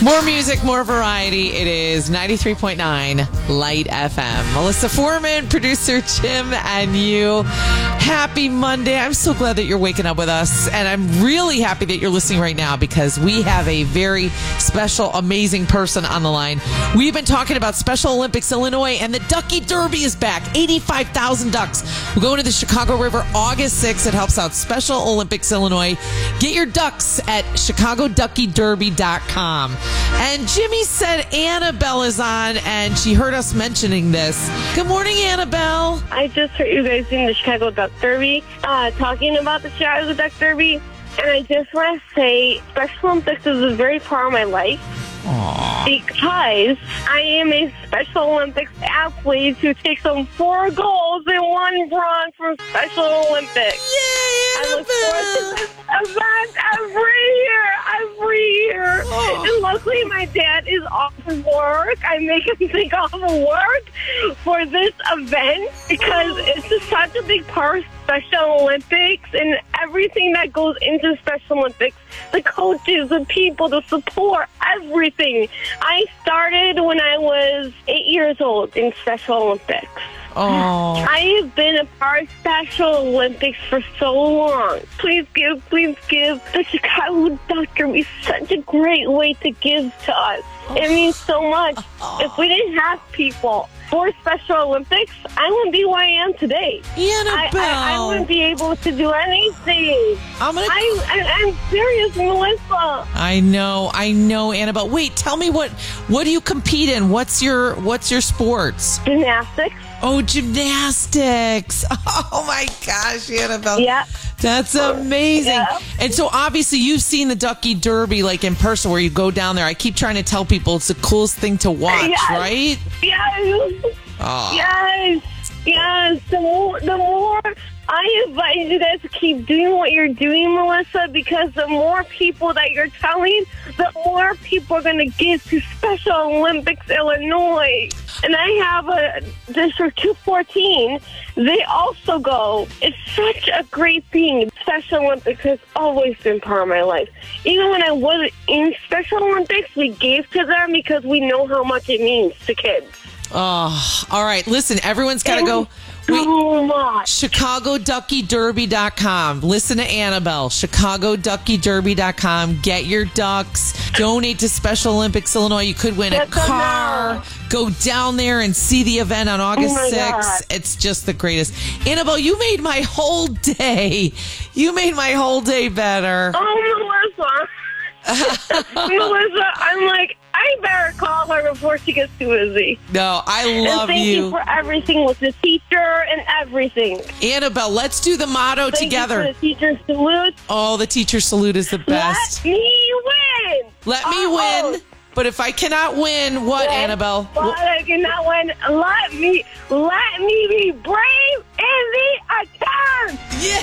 More music, more variety. It is 93.9 Light FM. Melissa Foreman, producer Jim, and you. Happy Monday. I'm so glad that you're waking up with us. And I'm really happy that you're listening right now because we have a very special, amazing person on the line. We've been talking about Special Olympics Illinois, and the Ducky Derby is back. 85,000 ducks will go into the Chicago River August 6th. It helps out Special Olympics Illinois. Get your ducks at ChicagoDuckyDerby.com. And Jimmy said Annabelle is on, and she heard us mentioning this. Good morning, Annabelle. I just heard you guys doing the Chicago Duck Derby, talking about the Chicago Duck Derby, and I just want to say Special Olympics is a very part of my life. Aww. Because I am a Special Olympics athlete who takes home 4 golds and 1 bronze from Special Olympics. Yay, I look forward to Annabelle! this event every year. Oh. And luckily my dad is off of work. I make him think off of work for this event because it's just such a big part of Special Olympics and everything that goes into Special Olympics. The coaches, the people, the support, everything. I started when I was 8 years old in Special Olympics. Oh. I have been a part of Special Olympics for so long. Please give. The Chicago Duck Derby is such a great way to give to us. It means so much. If we didn't have people for Special Olympics, I wouldn't be where I am today. Annabelle. I wouldn't be able to do anything. I'm serious, Melissa. I know, Annabelle. Wait, tell me what do you compete in? What's your sports? Gymnastics. Oh, gymnastics. Oh my gosh, Annabelle. Yeah. That's amazing. Yeah. And so obviously you've seen the Ducky Derby like in person where you go down there. I keep trying to tell people it's the coolest thing to watch, Yes. right? Yes. Oh. Yes. The more I invite you guys to keep doing what you're doing, Melissa, because the more people that you're telling, the more people are going to give to Special Olympics Illinois. And I have a District 214. They also go. It's such a great thing. Special Olympics has always been part of my life. Even when I wasn't in Special Olympics, we gave to them because we know how much it means to kids. Oh, all right. Listen, everyone's got to go. So much. ChicagoDuckyDerby.com. Listen to Annabelle. ChicagoDuckyDerby.com. Get your ducks. Donate to Special Olympics Illinois. You could win a car. Go down there and see the event on August 6th. It's just the greatest. Annabelle, you made my whole day. You made my whole day better. Oh, Melissa. Melissa, I'm like, I better call her before she gets too busy. No, I love and thank you for everything with the teacher and everything. Annabelle, let's do the motto together. Thank you for the teacher salute. Oh, the teacher salute is the best. Let me win. Let me win. But if I cannot win, what, Annabelle? But I cannot win. Let me be brave in the attempt. Yes.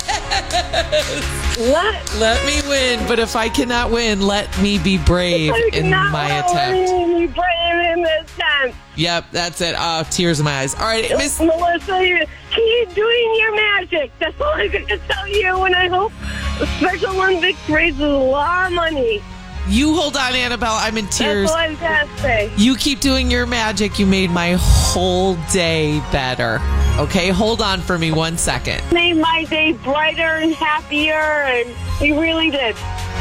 Let me win. But if I cannot win, let me be brave in my attempt. Let me be brave in the attempt. Yep, that's it. Tears in my eyes. All right, Miss Melissa, keep doing your magic. That's all I'm going to tell you. And I hope Special Olympics raises a lot of money. You hold on, Annabelle. I'm in tears. That's all I'm going to say. You keep doing your magic. You made my whole day better. Okay, hold on for me 1 second. Made my day brighter and happier, and you really did.